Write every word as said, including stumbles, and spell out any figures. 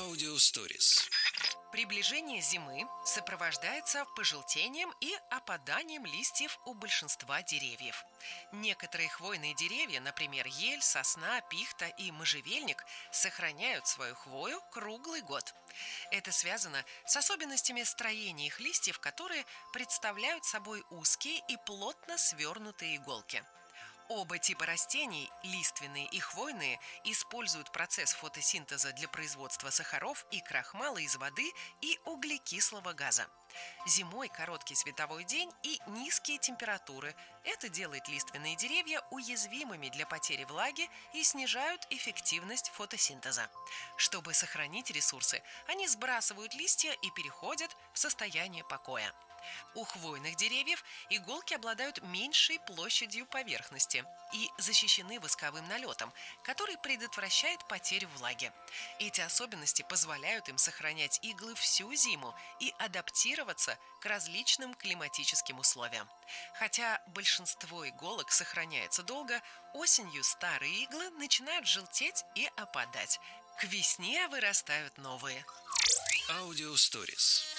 Аудиосторис. Приближение зимы сопровождается пожелтением и опаданием листьев у большинства деревьев. Некоторые хвойные деревья, например, ель, сосна, пихта и можжевельник, сохраняют свою хвою круглый год. Это связано с особенностями строения их листьев, которые представляют собой узкие и плотно свернутые иголки. Оба типа растений, лиственные и хвойные, используют процесс фотосинтеза для производства сахаров и крахмала из воды и углекислого газа. Зимой короткий световой день и низкие температуры. Это делает лиственные деревья уязвимыми для потери влаги и снижают эффективность фотосинтеза. Чтобы сохранить ресурсы, они сбрасывают листья и переходят в состояние покоя. У хвойных деревьев иголки обладают меньшей площадью поверхности и защищены восковым налетом, который предотвращает потерю влаги. Эти особенности позволяют им сохранять иглы всю зиму и адаптироваться к различным климатическим условиям. Хотя большинство иголок сохраняется долго, осенью старые иглы начинают желтеть и опадать. К весне вырастают новые. Аудиосторис.